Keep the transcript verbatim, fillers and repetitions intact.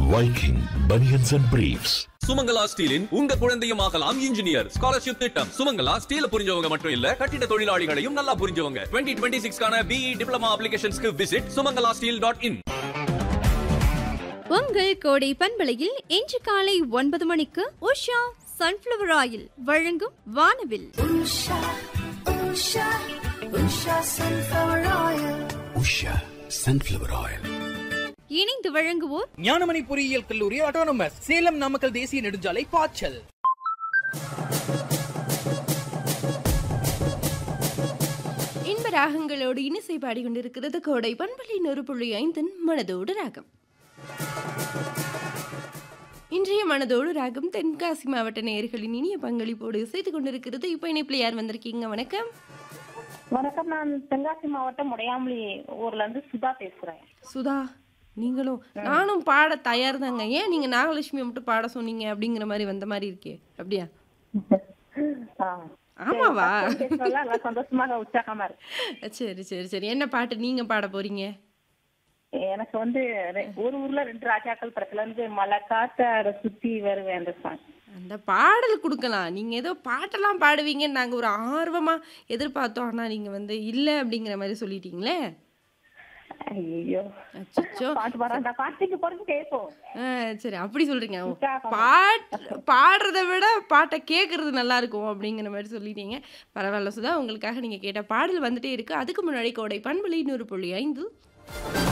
Viking Bunions and Briefs. Sumangala ஸ்டீலின் உங்க குழந்தையும் ஆகலாம் இன்ஜினியர் ஸ்காலர்ஷிப் திட்டம். சுமங்கலா ஸ்டீல புரிஞ்சவங்க மட்டும் இல்ல, கட்டிட தொழிலாளிகளையும் நல்லா புரிஞ்சவங்க. twenty twenty-six கான BE diploma அப்ளிகேஷன்ஸ்க்கு visit Sumangala steel dot in. உங்கள் கோடை பண்பலையில் இன்று காலை ஒன்பது மணிக்கு உஷா சன்ஃபிளவர் ஆயில் வழங்கும் வானவில். Usha, Usha, Usha sunflower oil. Usha sunflower oil. இணைந்து வழங்குவோர் ஞானமணி பொறியியல் கல்லூரி ஆட்டோனமஸ், சேலம் நாமக்கல் தேசிய நெடுஞ்சாலை பாய்ச்சல். இன்ப ராகங்களோடு இனிசை பாடிக்கொண்டிருக்கிறது கோடை பண்பலை நூறு புள்ளி ஐந்தின் மனதோடு ராகம். இன்றைய மனதோடு ராகம் தென்காசி மாவட்ட நேயர்களின் இனிய பங்களிப்போடு இசைத்துக் கொண்டிருக்கிறது. இப்போ இணைப்பில் யார் வந்திருக்கீங்க? வணக்கம். வணக்கம், நான் தென்காசி மாவட்டம் உடையாமலி ஊர்ல இருந்து சுதா பேசுறேன். சுதா, நீங்களும் நானும் பாட தயார் தாங்க. ஏன் நீங்க நாகலட்சுமி மட்டும் பாட சொன்னீங்க அப்படிங்கிற மாதிரி வந்த மாதிரி இருக்கே, அப்படியா? ஆமாவா? சந்தோஷமாக உற்சாகமா இருக்கு. சரி சரி சரி என்ன பாட்டு நீங்க பாட போறீங்க? எனக்கு வந்து ஒரு ஊர்ல ரெண்டு ராஜாக்கள் படத்துல இருந்து மலை காத்த சுத்தி வருவேன் அந்த சாங். அந்த பாடல் கொடுக்கலாம். நீங்க ஏதோ பாட்டெல்லாம் பாடுவீங்கன்னு நாங்க ஒரு ஆர்வமா எதிர்பார்த்தோம். ஆனா நீங்க வந்து இல்ல அப்படிங்கிற மாதிரி சொல்லிட்டீங்களே. ஐயோ, அச்சச்சோ. பாட்டு பாடுறா, பாட்டுக்கு போறது கேட்போம். சரி, அப்படி சொல்றீங்க. பாட்டு பாடுறதை விட பாட்டை கேட்கறது நல்லா இருக்கும் அப்படிங்கிற மாதிரி சொல்லிட்டீங்க. பரவாயில்ல சுதா, உங்களுக்காக நீங்க கேட்ட பாடல் வந்துட்டே இருக்கு. அதுக்கு முன்னாடி கோடை பண்பலை நூறு புள்ளி ஐந்து